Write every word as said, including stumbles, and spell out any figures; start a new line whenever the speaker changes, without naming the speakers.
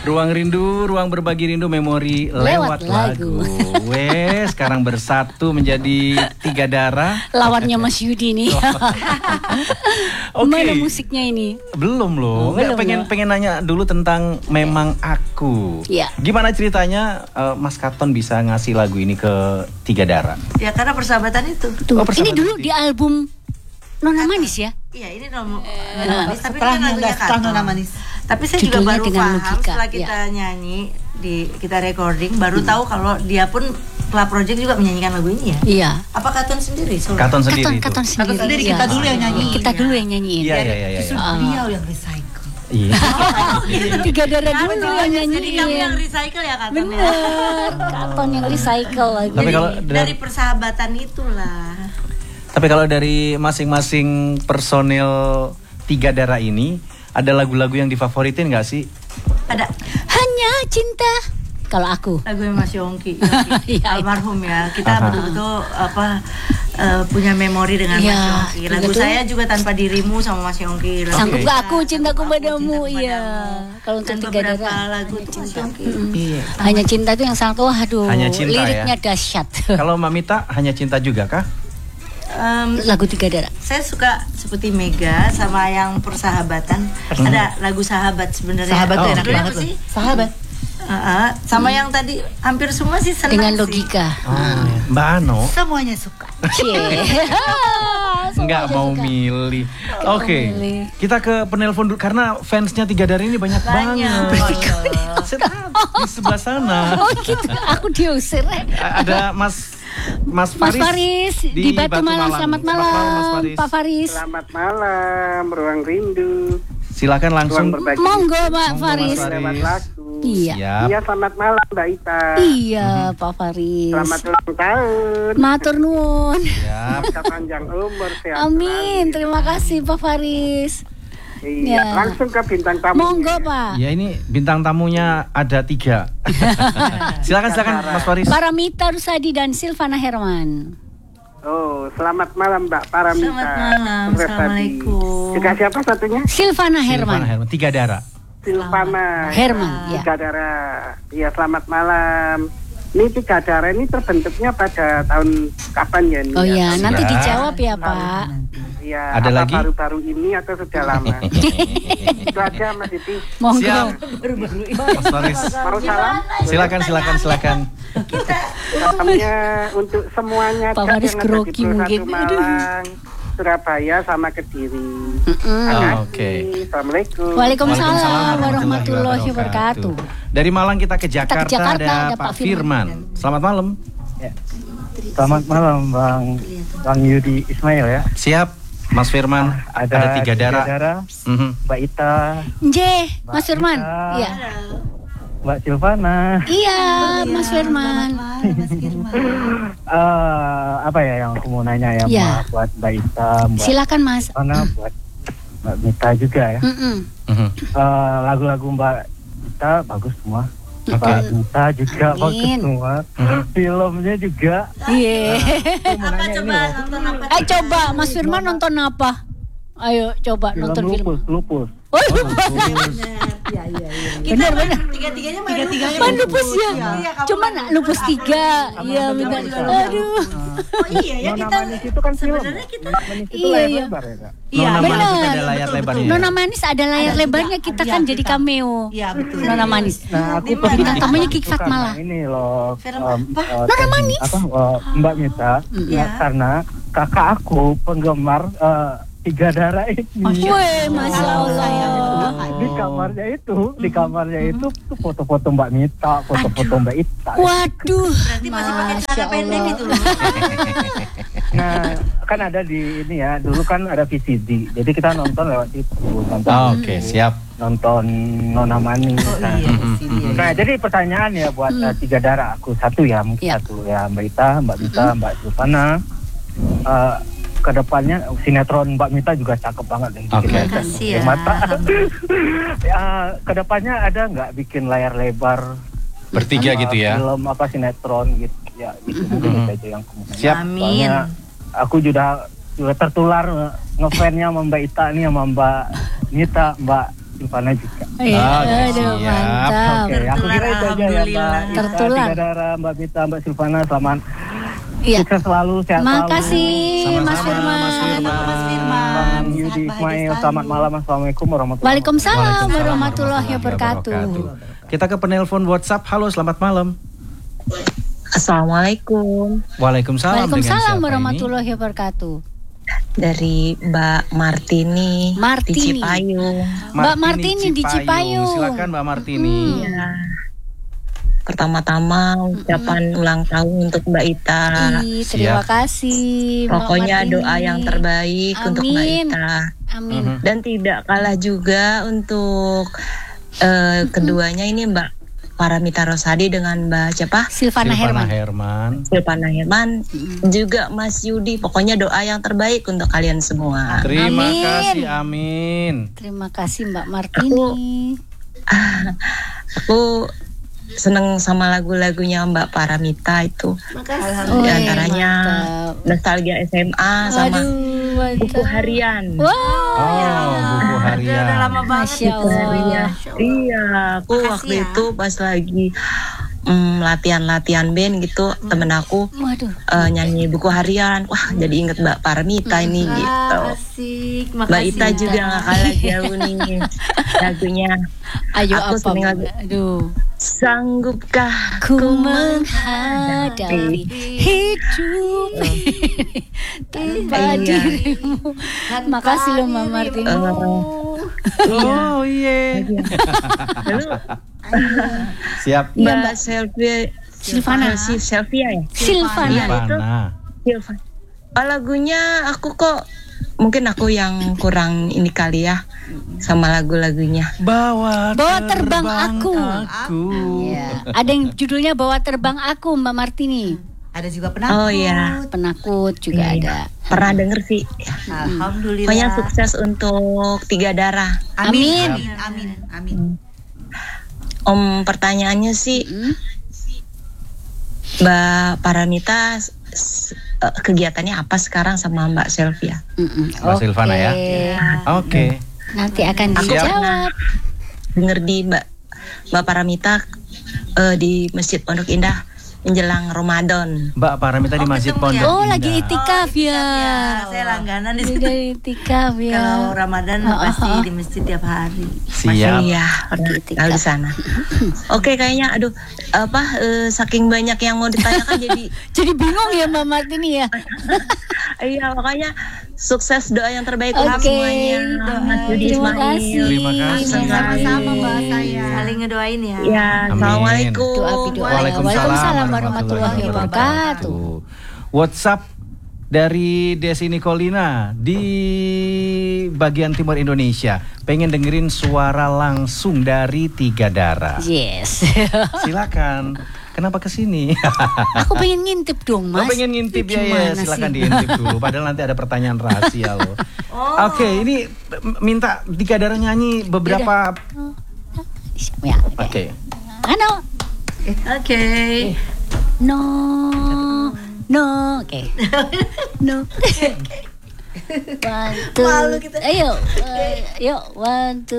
Ruang rindu, ruang berbagi rindu, memori lewat, lewat lagu. lagu. Wes, sekarang bersatu menjadi tiga darah.
Lawannya Mas Yudi nih.
Oke.
Mana musiknya ini?
Belum loh.
Oh, belum
pengen
loh.
pengen nanya dulu tentang Memang Aku.
Iya.
Gimana ceritanya uh, Mas Katon bisa ngasih lagu ini ke tiga darah?
Ya karena persahabatan itu.
Tuh,
Oh,
ini dulu di album Nona Manis ya?
Iya, ini Nona Manis, tapi
setelah
kan lagunya
setelah
Katon.
Nona Manis.
Tapi saya
Judulnya
juga baru
dengan
paham
logika,
setelah kita
ya.
nyanyi di kita recording, baru tahu kalau dia pun Club Project juga menyanyikan lagu ini ya.
Iya.
Apa Katon sendiri? Solo?
Katon sendiri
Katon,
itu.
Katon sendiri.
Katon sendiri,
iya.
kita dulu yang nyanyi.
Kita dulu yang nyanyiin.
Iya, iya, iya, iya.
Justru beliau yang recycle.
Iya.
Tiga darah
Ya,
dulu
betul.
yang
Jadi kamu
nyanyiin.
yang recycle ya Katon ya.
Bener, Katon yang recycle lagi.
Tapi
Jadi
kalau
dari,
dari-
persahabatan itulah.
Tapi kalau dari masing-masing personil tiga darah ini, ada lagu-lagu yang difavoritin nggak sih?
Ada
Hanya cinta. Kalau aku.
lagu Mas Yongki, Yongki
Iya,
almarhum ya. Kita
Aha.
betul-betul apa uh, punya memori dengan
Iya,
Mas Yongki. Lagu
betul.
saya juga Tanpa Dirimu sama Mas Yongki. Lagu
Sanggup
Oke.
gak aku cintaku
Sanggup Aku
padamu,
Cintaku
iya.
Padamu.
Kalau untuk
Dan
tiga
beberapa
darah.
lagu itu Mas Yongki.
Iya.
Hanya cinta itu yang sangat wah aduh.
Hanya Cinta,
liriknya
ya.
dahsyat.
Kalau Mamita hanya cinta juga kah?
Um,
Lagu tiga darah.
saya suka seperti Mega sama yang persahabatan. Ada lagu Sahabat sebenarnya.
Sahabat
tuh
Oh,
enak
judulnya
banget
apa
loh.
sih?
Sahabat.
Uh-uh. Sama yang tadi hampir semua sih senang
Dengan
sih.
logika.
Oh, Mbak Ano
Semuanya suka.
Cie.
nggak mau milih. Oke,
milih.
kita ke penelpon dulu karena fansnya tiga darah ini banyak,
Banyak.
banget. Saya tahu, di sebelah sana
Oh gitu, aku diusir.
A- ada Mas Mas
Mas
Faris,
Faris di, Batu, Malang. Selamat malam,
Mas Faris.
Pak Faris.
Selamat malam, Ruang Rindu.
Silakan langsung.
Ruang berbagi
Monggo Pak
Monggo,
Faris.
Mas Faris.
lewat lagu.
Iya.
Siap.
Iya, selamat malam Mbak Ita.
Iya, Pak Faris.
Selamat ulang tahun.
Matur nuwun.
Siap.
Semoga panjang umur, sehat
Amin.
selalu.
Terima kasih Pak Faris.
Iya,
Ya.
langsung ke bintang tamu.
Monggo Pak.
Ya ini bintang tamunya ada tiga. Silakan silakan Mas Faris.
Paramita Rusadi dan Silvana Herman.
Oh, selamat malam Mbak Paramita.
Selamat malam.
Sukses tadi.
Assalamualaikum.
Juga siapa satunya?
Silvana Herman.
Silvana Herman. Tiga darah.
Silvana.
Herman, ya.
Tiga darah. Iya, selamat malam. Ini tiga darah ini terbentuknya pada tahun kapan ya? Ini
Oh
ya?
ya, nanti
Ya.
dijawab ya Pak.
Iya,
Ada
apa
lagi?
baru-baru ini atau sudah lama? Itu aja Mas Iti.
Monggo.
Siap. Mas Faris.
Mau salam?
Silakan silakan silakan.
Salamnya untuk semuanya
Pak
Cak,
Faris
yang ada di
grogi
Pulau
mungkin.
Satu Malang, Surabaya sama Kediri.
Mm-mm.
Makasih.
Oke.
Assalamualaikum.
Waalaikumsalam warahmatullahi wabarakatuh.
Dari Malang kita ke Jakarta,
Jakarta,
ada,
ada
Pak
Pak Firman.
Firman. Selamat malam.
Selamat malam Bang Bang Yudi Ismail ya.
Siap, Mas Firman. Ada, tiga darah. Mhm.
Mbak Ita,
Nje, Mas Firman.
Mbak
Iya.
Mbak Silvana.
Iya, Mas Firman.
Eh, apa ya yang aku mau nanya ya,
Ya.
Mbak, buat Mbak Ita, Mbak
Silakan Mas.
Silvana, buat Mbak Mita juga ya.
Mm-mm.
Mhm.
Eh, lagu-lagu Mbak Ita bagus semua.
Oke.
Mbak Mita juga
Amin.
bagus semua. Filmnya juga.
Iya.
Aku mau
Apa
nanya ini
coba
loh.
nonton apa?
Ayo coba Mas Firman nonton apa? Ayo coba
Film
nonton film.
Lupus, Lupus.
Oh, lupus.
Iya iya iya.
Benar, benar.
Tiga-tiganya main
Tiga-tiganya
Main
lupus.
lupus ya.
Iya, kamu
Cuman
main
lupus
aku
tiga.
main.
Iya,
Sama
benar.
juga.
Aduh.
Oh iya ya
Nona
kita
Manis itu kan film.
sebenarnya kita
Nona Manis itu
Iya,
layar
iya.
lebar ya Kak?
Iya,
Nona Manis
benar.
juga ada layar
Betul,
lebarnya.
betul.
Nona Manis ada layar
Ada
lebarnya
juga.
kita
Iya,
kan jadi
kita.
cameo.
Iya betul.
Nona Manis.
Nah, aku
Di mana?
pernah
Bintang tamunya
itu
Kik Fat
karena
malah.
Ini loh.
Film
em,
apa?
eh,
Nona
tem-
Manis?
Apa eh, Mbak Mita?
Iya.
Ya, karena kakak aku penggemar eh, tiga darah ini.
Wih, Masya Allah.
Di kamarnya itu, di kamarnya itu tuh foto-foto Mbak Mita, foto-foto Mbak Ita.
Waduh.
Berarti masih pakai
Masya
celana pendek
Allah.
itu loh.
Nah, kan ada di ini ya, dulu kan ada V C D. Jadi kita nonton lewat itu, nonton
Oh, Oke, siap.
nonton Nona Manis.
Oh
Nah,
iya.
Mhm,
sih,
mhm.
iya.
Nah, jadi pertanyaan ya buat
Hmm.
uh, tiga darah aku satu ya, mungkin
Ya.
satu ya Mbak Ita, Mbak Mita, Mbak Silvana. Uh, kedepannya sinetron Mbak Mita juga cakep banget yang bikin
Oke.
layar
Makasih ya.
mata. Ya, kedepannya ada nggak bikin layar lebar
Bertiga
uh,
gitu ya.
film apa sinetron gitu ya, gitu mungkin
Mhm.
itu aja yang aku mau nanya.
Siap.
Amin.
Soalnya aku juga juga tertular nge- ngefansnya sama Mbak Ita nih, sama Mbak Mita, Mbak Silvana juga.
Iya,
Oke,
aduh,
siap.
mantap.
Ya, aku
Tertular,
kira itu aja ya Mbak
alhamdulillah.
Ita,
Tertular.
Tiga Darah, Mbak Mita, Mbak Silvana, selamat
Iya.
sukses selalu, sehat selalu.
Makasih
Sama-sama,
Mas Firman.
Mas Firman.
Mas Firman.
Bang Yudi
Sehat bahagia
Ismail,
selalu.
selamat malam, assalamualaikum warahmatullahi
Waalaikumsalam
Waalaikumsalam
warahmatullahi wabarakatuh.
Kita ke penelpon WhatsApp. Halo, selamat malam.
Assalamualaikum,
Waalaikumsalam. Dengan
Waalaikumsalam
siapa
warahmatullahi wabarakatuh.
dari Mbak Martini,
Martini.
di Cipayung.
ini?
Mbak Martini di Cipayung.
Silakan Mbak Martini.
Ya. Pertama-tama ucapan ulang tahun untuk Mbak Ita.
Ih, terima
Siap.
kasih Mbak
Pokoknya
Martini.
doa yang terbaik untuk Mbak
Amin.
Ita.
Amin.
Mhm.
Dan tidak kalah juga untuk eh, keduanya ini Mbak Paramita Rosadi dengan Mbak siapa?
Silvana
Silvana
Herman.
Herman.
Silvana Herman, juga Mas Yudi. Pokoknya doa yang terbaik untuk kalian semua.
Terima
Amin.
kasih, amin.
Terima kasih Mbak Martini.
Aku seneng sama lagu-lagunya Mbak Paramita itu.
Oh,
Di antaranya
mantap.
Nostalgia S M A sama
Aduh, mantap.
Buku Harian.
Wow.
Oh, buku harian.
Udah lama banget.
Masya
Buku Harian.
Allah.
Iya, aku
Makasih
waktu
ya.
itu pas lagi mm, latihan-latihan band gitu, temen aku
Waduh.
eh, nyanyi Buku Harian. Wah, jadi inget Mbak Paramita ini gitu.
Ah, asik.
Mbak
Makasih.
Ita juga gak kalah jauh nih lagunya.
Ayo
Aku
apa?
seneng lagu.
Aduh.
Sanggupkah
Ku
ku
menghadapi hidup tanpa
Iya.
dirimu. Makasih loh Mbak Martini.
Oh iya.
Lalu
Siap.
Iya,
Mbak
Mbak.
Sylvia
Silvana.
Si Sylvia ya?
Silvana.
Iya, itu.
Silvana.
Silva. Oh, lagunya aku kok mungkin aku yang kurang ini kali ya sama lagu-lagunya.
Bawa,
Bawa terbang aku.
aku.
Iya. Ada yang judulnya Bawa Terbang Aku Mbak Martini.
Ada juga penakut.
Oh iya,
Penakut juga
Iya,
ada.
pernah denger sih.
Alhamdulillah.
Pokoknya sukses untuk Tiga Darah.
Amin.
Amin.
Amin. Amin.
Om, pertanyaannya sih,
Hmm?
Mbak Paramita s- s- eh, kegiatannya apa sekarang sama Mbak Sylvia?
Mm-mm.
Mbak Silvana ya?
Oke.
Oke.
Nanti akan
Aku
Siap.
dijawab.
Denger di Mbak Mbak Paramita eh, di Masjid Pondok Indah menjelang Ramadan.
Mbak Paramita di
Oh,
Masjid
ketemu
Pondok
ya?
Oh,
Indah.
lagi itikaf ya.
Saya langganan di situ.
Udah itikaf ya.
Kalau Ramadan
Oh, oh,
pasti
oh.
di masjid tiap hari.
Siap.
Iya, pernah
Itikaf.
tinggal di sana. Oke, kayaknya aduh apa eh, saking banyak yang mau ditanyakan jadi
Jadi bingung ya Mbak Martini ya.
iya makanya sukses, doa yang terbaik
Oke.
untuk semuanya. Mas Yudi
Terima
Ismail.
kasih.
Terima kasih.
Sama-sama Mbak saya. Saling ngedoain ya.
Ya,
Amin.
assalamualaikum.
Doa doa.
Waalaikumsalam,
Waalaikumsalam warahmatullahi wabarakatuh.
WhatsApp dari Desi Nicolina di bagian timur Indonesia. Pengen dengerin suara langsung dari Tiga Darah.
Yes.
Silakan. Kenapa kesini?
Aku pengen ngintip dong Mas.
Oh, pengen ngintip ya, ya.
Gimana
Silakan
sih?
diintip dulu. Padahal nanti ada pertanyaan rahasia loh. Oke, ini m- minta Tiga Darah nyanyi beberapa.
Ya.
Oke.
Ano?
Oke.
No. No. Oke. No. One, two.
Malu kita.
Ayo. uh, Yuk. One, two.